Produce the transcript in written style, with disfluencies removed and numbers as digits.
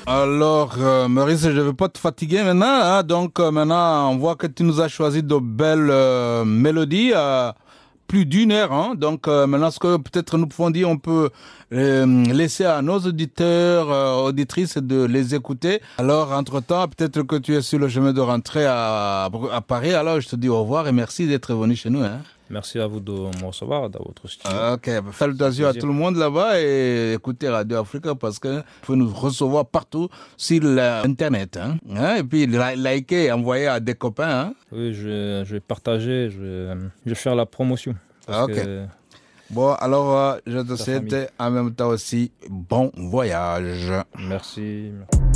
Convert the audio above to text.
Alors, Maurice, je ne vais pas te fatiguer maintenant, hein. Donc, maintenant, on voit que tu nous as choisi de belles mélodies, plus d'une heure, hein. Donc, maintenant, ce que peut-être nous pouvons dire, on peut laisser à nos auditeurs, auditrices de les écouter. Alors, entre-temps, peut-être que tu es sur le chemin de rentrer à Paris. Alors, je te dis au revoir et merci d'être venu chez nous, hein. Merci à vous de me recevoir dans votre studio. Ok, salutations à tout le monde là-bas et écoutez Radio Africa parce que vous pouvez nous recevoir partout sur l'Internet, hein. Et puis liker, envoyer à des copains, hein. Oui, je vais partager, je vais faire la promotion. Parce Ok. que Bon, alors je te ta famille. souhaite en même temps aussi bon voyage. Merci.